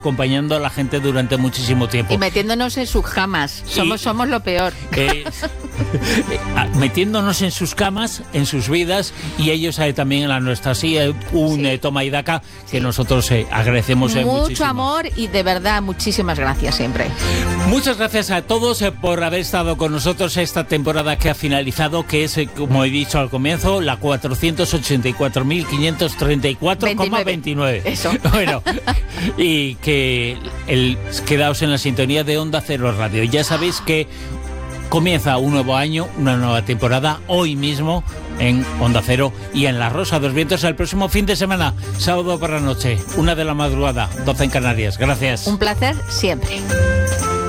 acompañando a la gente durante muchísimo tiempo. Y metiéndonos en sus camas. Somos lo peor. Metiéndonos en sus camas, en sus vidas, y ellos también en la nuestra. Sí, un toma y daca que nosotros agradecemos muchísimo. Mucho amor y de verdad muchísimas gracias siempre. Muchas gracias a todos por haber estado con nosotros esta temporada que ha finalizado, que es, como he dicho al comienzo, la 484.534,29. Eso. Bueno, y que quedaos en la sintonía de Onda Cero Radio. Ya sabéis que comienza un nuevo año, una nueva temporada, hoy mismo en Onda Cero y en La Rosa de los Vientos el próximo fin de semana, sábado por la noche, 1 de la madrugada, 12 en Canarias. Gracias. Un placer siempre.